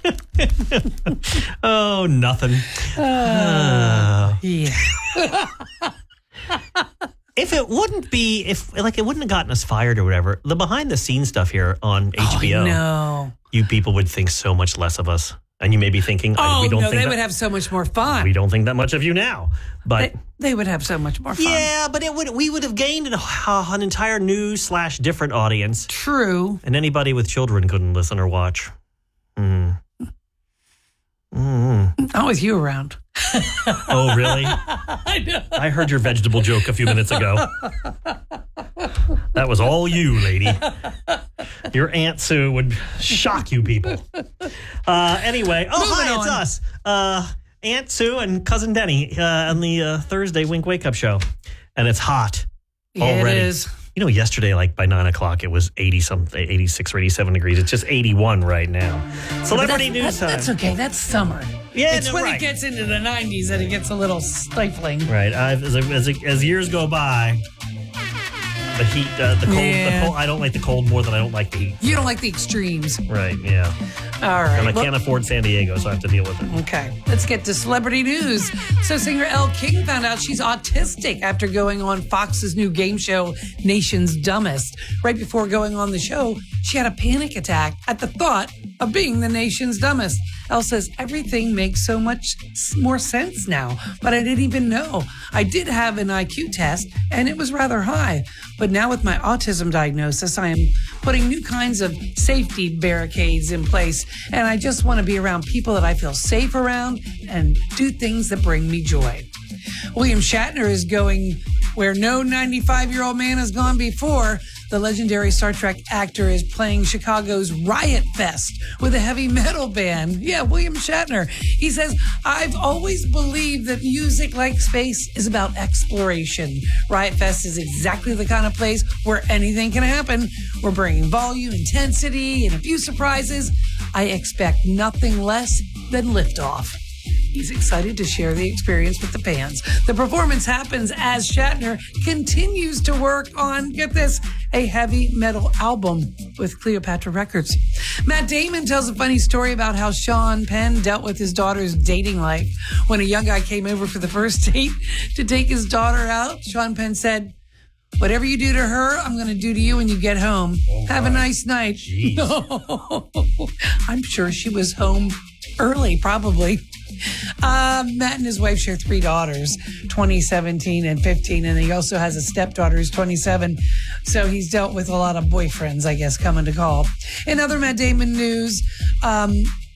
Oh, nothing. Yeah. If it wouldn't be, it wouldn't have gotten us fired or whatever, the behind the scenes stuff here on HBO, No. you people would think so much less of us. And you may be thinking, we don't think they would have so much more fun. We don't think that much of you now. But they would have so much more fun. Yeah, but we would have gained an entire new / different audience. True. And anybody with children couldn't listen or watch. Not with you around. Oh, really? I know. I heard your vegetable joke a few minutes ago. That was all you, lady. Your Aunt Sue would shock you people. Anyway, hi, it's us. Aunt Sue and Cousin Denny on the Thursday Wink Wake Up show. And it's hot already. It is. You know, yesterday, by 9 o'clock, it was 80-something, 86 or 87 degrees. It's just 81 right now. Celebrity news time. That's okay. That's summer. Yeah, it's when it gets into the 90s that it gets a little stifling. Right. As years go by, the heat, the cold. I don't like the cold more than I don't like the heat. You don't like the extremes. Right, yeah. All right. And I can't afford San Diego, so I have to deal with it. Okay. Let's get to celebrity news. So singer Elle King found out she's autistic after going on Fox's new game show, Nation's Dumbest. Right before going on the show, she had a panic attack at the thought of being the nation's dumbest. Elle says, everything makes so much more sense now, but I didn't even know. I did have an IQ test, and it was rather high. But now with my autism diagnosis, I am putting new kinds of safety barricades in place, and I just want to be around people that I feel safe around and do things that bring me joy. William Shatner is going where no 95-year-old man has gone before. The legendary Star Trek actor is playing Chicago's Riot Fest with a heavy metal band. Yeah, William Shatner. He says, I've always believed that music, like space, is about exploration. Riot Fest is exactly the kind of place where anything can happen. We're bringing volume, intensity, and a few surprises. I expect nothing less than liftoff. He's excited to share the experience with the fans. The performance happens as Shatner continues to work on, get this, a heavy metal album with Cleopatra Records. Matt Damon tells a funny story about how Sean Penn dealt with his daughter's dating life. When a young guy came over for the first date to take his daughter out, Sean Penn said, whatever you do to her, I'm going to do to you when you get home. Have a nice night. No, I'm sure she was home early, probably. Matt and his wife share 3 daughters, 20, 17, and 15, and he also has a stepdaughter who's 27. So he's dealt with a lot of boyfriends, I guess, coming to call. In other Matt Damon news, that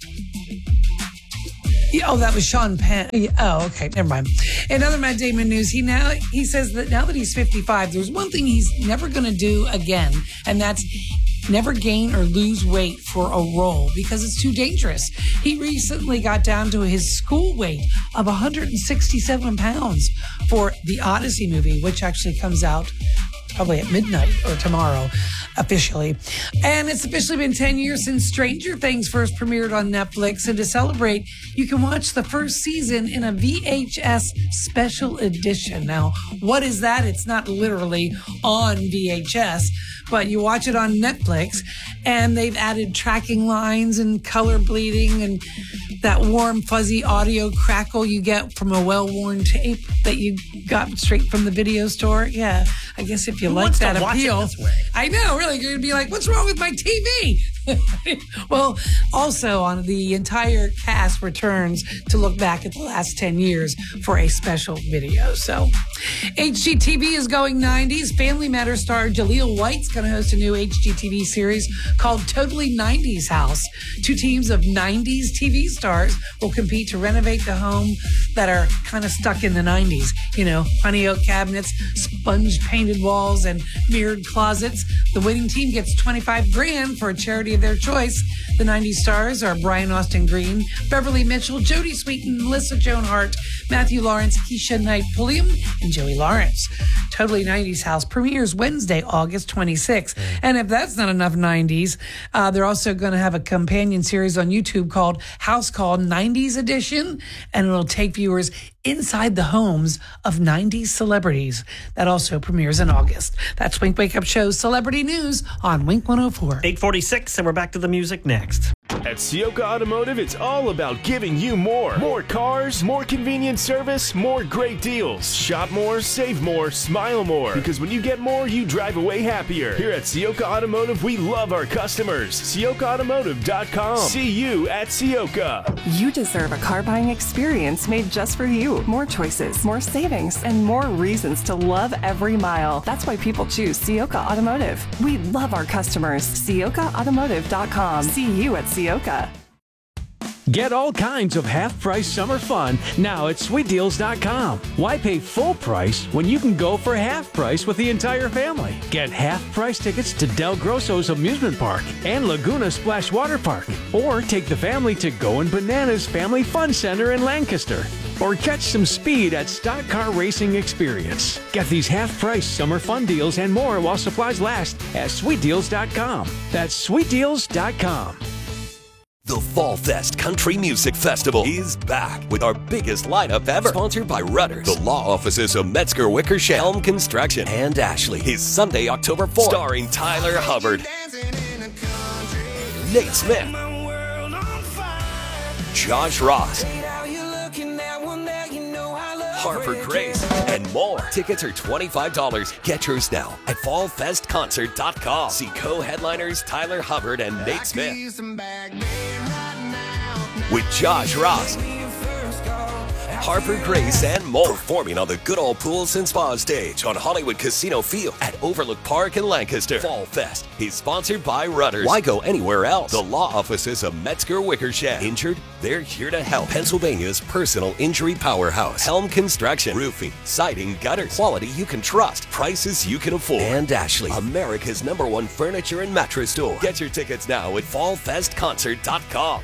was Sean Penn. Oh, okay, never mind. In other Matt Damon news, he says that now that he's 55, there's one thing he's never going to do again, and that's never gain or lose weight for a role because it's too dangerous. He recently got down to his school weight of 167 pounds for the Odyssey movie, which actually comes out probably at midnight or tomorrow officially. And it's officially been 10 years since Stranger Things first premiered on Netflix. And to celebrate, you can watch the first season in a VHS special edition. Now, what is that? It's not literally on VHS, but you watch it on Netflix, and they've added tracking lines and color bleeding and that warm, fuzzy audio crackle you get from a well-worn tape that you got straight from the video store. Yeah, I guess if you like that appeal. I know, really. You're going to be like, what's wrong with my TV? Well, also on the entire cast returns to look back at the last 10 years for a special video. So HGTV is going 90s. Family Matters star Jaleel White's going to host a new HGTV series called Totally 90s House. 2 teams of 90s TV stars will compete to renovate the home that are kind of stuck in the 90s. You know, honey oak cabinets, sponge painted walls, and mirrored closets. The winning team gets $25,000 for a charity of their choice. The 90s stars are Brian Austin Green, Beverly Mitchell, Jodie Sweetin, Melissa Joan Hart, Matthew Lawrence, Keisha Knight Pulliam, and Joey Lawrence. Totally 90s House premieres Wednesday, August 26th. And if that's not enough 90s, they're also going to have a companion series on YouTube called House Call 90s Edition, and it'll take viewers inside the homes of 90s celebrities. That also premieres in August. That's Wink Wake Up Show's Celebrity News on Wink 104. 8:46, and we're back to the music next. At Sioka Automotive, it's all about giving you more. More cars, more convenient service, more great deals. Shop more, save more, smile more. Because when you get more, you drive away happier. Here at Sioka Automotive, we love our customers. SiokaAutomotive.com. See you at Sioka. You deserve a car buying experience made just for you. More choices, more savings, and more reasons to love every mile. That's why people choose Sioka Automotive. We love our customers. SiokaAutomotive.com. See you at Sioka. Get all kinds of half-price summer fun now at SweetDeals.com. Why pay full price when you can go for half price with the entire family? Get half-price tickets to Del Grosso's Amusement Park and Laguna Splash Water Park. Or take the family to Goin' Bananas Family Fun Center in Lancaster. Or catch some speed at Stock Car Racing Experience. Get these half-price summer fun deals and more while supplies last at SweetDeals.com. That's SweetDeals.com. The Fall Fest Country Music Festival is back with our biggest lineup ever. Sponsored by Rudders, the law offices of Metzger Wickersham, Helm Construction, and Ashley. Is Sunday, October 4th. Starring Tyler Hubbard, Nate Smith, Josh Ross, Harper Grace, and more. Tickets are $25. Get yours now at fallfestconcert.com. See co-headliners Tyler Hubbard and Nate Smith with Josh Ross, Harper Grace, and more. Performing on the Good Old Pools and Spa stage on Hollywood Casino Field at Overlook Park in Lancaster. Fall Fest is sponsored by Rudders. Why go anywhere else? The law offices of Metzger Wickersham. Injured? They're here to help. Pennsylvania's personal injury powerhouse. Helm Construction. Roofing, siding, gutters. Quality you can trust. Prices you can afford. And Ashley, America's #1 furniture and mattress store. Get your tickets now at fallfestconcert.com.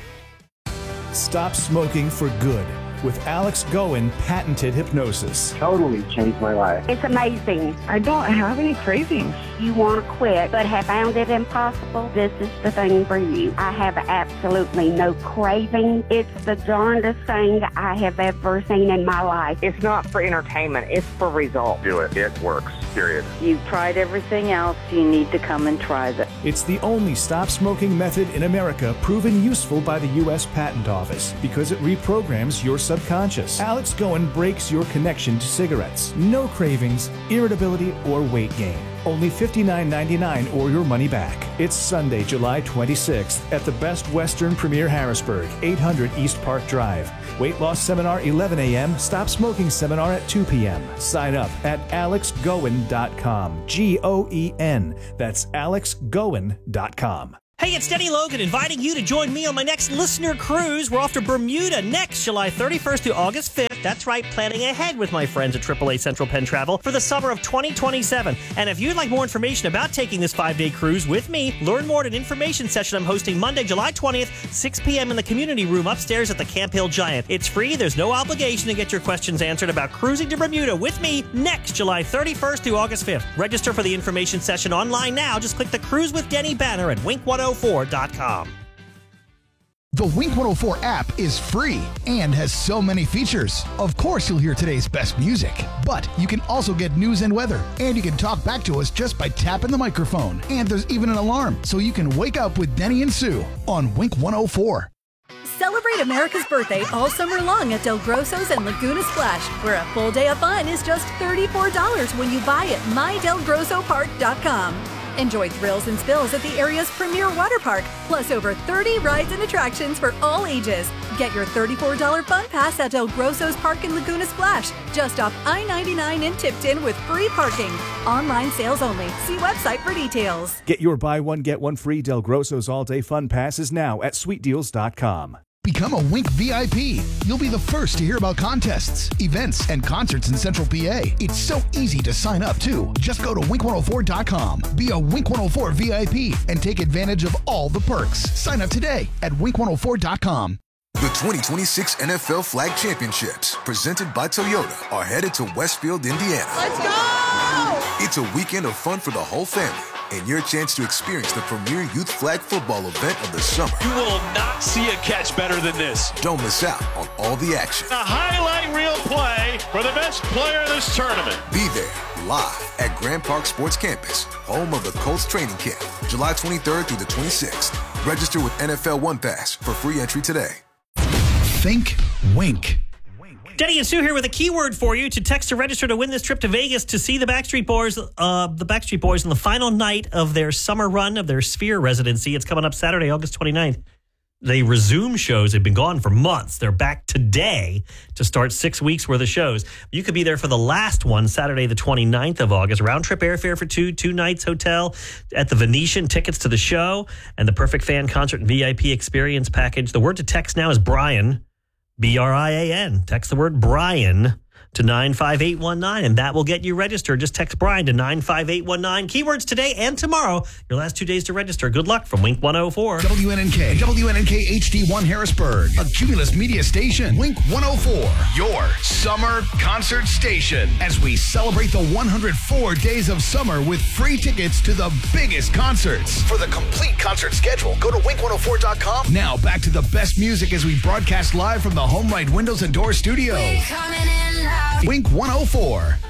Stop smoking for good with Alex Goen patented hypnosis. Totally changed my life. It's amazing. I don't have any cravings. You want to quit but have found it impossible? This is the thing for you. I have absolutely no craving. It's the darndest thing I have ever seen in my life. It's not for entertainment. It's for results. Do it. It works. Period. You've tried everything else. You need to come and try this. It's the only stop smoking method in America proven useful by the U.S. Patent Office because it reprograms your subconscious. Alex Goen breaks your connection to cigarettes. No cravings, irritability, or weight gain. Only $59.99 or your money back. It's Sunday, July 26th at the Best Western Premier Harrisburg, 800 East Park Drive. Weight loss seminar 11 a.m. Stop smoking seminar at 2 p.m. Sign up at alexgoen.com. G-O-E-N. That's alexgoen.com. Hey, it's Denny Logan inviting you to join me on my next listener cruise. We're off to Bermuda next July 31st to August 5th. That's right, planning ahead with my friends at AAA Central Penn Travel for the summer of 2027. And if you'd like more information about taking this 5-day cruise with me, learn more at an information session I'm hosting Monday, July 20th, 6 p.m. in the community room upstairs at the Camp Hill Giant. It's free. There's no obligation to get your questions answered about cruising to Bermuda with me next July 31st through August 5th. Register for the information session online now. Just click the Cruise with Denny banner at Wink104.com. The Wink 104 app is free and has so many features. Of course, you'll hear today's best music, but you can also get news and weather, and you can talk back to us just by tapping the microphone. And there's even an alarm, so you can wake up with Denny and Sue on Wink 104. Celebrate America's birthday all summer long at Del Grosso's and Laguna Splash, where a full day of fun is just $34 when you buy at MyDelGrossoPark.com. Enjoy thrills and spills at the area's premier water park, plus over 30 rides and attractions for all ages. Get your $34 fun pass at Del Grosso's Park in Laguna Splash, just off I-99 in Tipton with free parking. Online sales only. See website for details. Get your buy one, get one free Del Grosso's all-day fun passes now at sweetdeals.com. Become a Wink VIP. You'll be the first to hear about contests, events, and concerts in Central PA. It's so easy to sign up, too. Just go to Wink104.com. Be a Wink 104 VIP and take advantage of all the perks. Sign up today at Wink104.com. The 2026 NFL Flag Championships, presented by Toyota, are headed to Westfield, Indiana. Let's go! It's a weekend of fun for the whole family, and your chance to experience the premier youth flag football event of the summer. You will not see a catch better than this. Don't miss out on all the action. A highlight reel play for the best player of this tournament. Be there, live at Grand Park Sports Campus, home of the Colts training camp, July 23rd through the 26th. Register with NFL One Pass for free entry today. Think Wink. Denny and Sue here with a keyword for you to text to register to win this trip to Vegas to see the Backstreet Boys on the final night of their summer run of their Sphere residency. It's coming up Saturday, August 29th. They resume shows. They've been gone for months. They're back today to start 6 weeks worth of shows. You could be there for the last one, Saturday, the 29th of August. Round trip airfare for two nights hotel at the Venetian, tickets to the show, and the Perfect Fan Concert and VIP experience package. The word to text now is Brian, Brian. Text the word Brian to 95819, and that will get you registered. Just text Brian to 95819. Keywords today and tomorrow. Your last 2 days to register. Good luck from Wink 104. WNNK HD1 Harrisburg, a Cumulus media station. Wink 104, your summer concert station. As we celebrate the 104 days of summer with free tickets to the biggest concerts. For the complete concert schedule, go to wink104.com. Now back to the best music as we broadcast live from the HomeRight Windows and Door studio. Wink 104.